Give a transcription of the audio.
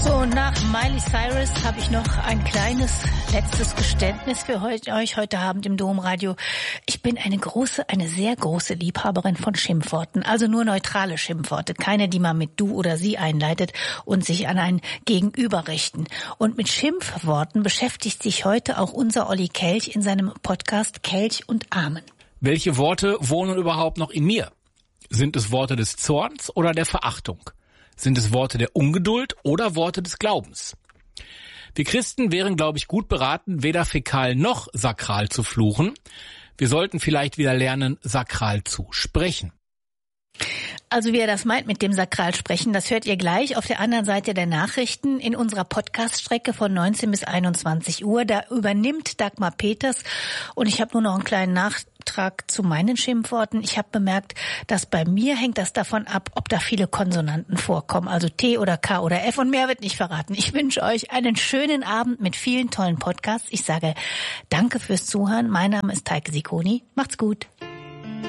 So, nach Miley Cyrus habe ich noch ein kleines letztes Geständnis für euch heute Abend im Domradio. Ich bin eine sehr große Liebhaberin von Schimpfworten, also nur neutrale Schimpfworte, keine, die man mit du oder sie einleitet und sich an ein Gegenüber richten. Und mit Schimpfworten beschäftigt sich heute auch unser Olli Kelch in seinem Podcast Kelch und Amen. Welche Worte wohnen überhaupt noch in mir? Sind es Worte des Zorns oder der Verachtung? Sind es Worte der Ungeduld oder Worte des Glaubens? Wir Christen wären, glaube ich, gut beraten, weder fäkal noch sakral zu fluchen. Wir sollten vielleicht wieder lernen, sakral zu sprechen. Also wie er das meint mit dem Sakralsprechen, das hört ihr gleich auf der anderen Seite der Nachrichten in unserer Podcast-Strecke von 19 bis 21 Uhr. Da übernimmt Dagmar Peters und ich habe nur noch einen kleinen Nachtrag zu meinen Schimpfworten. Ich habe bemerkt, dass bei mir hängt das davon ab, ob da viele Konsonanten vorkommen, also T oder K oder F und mehr wird nicht verraten. Ich wünsche euch einen schönen Abend mit vielen tollen Podcasts. Ich sage danke fürs Zuhören. Mein Name ist Heike Sikoni. Macht's gut.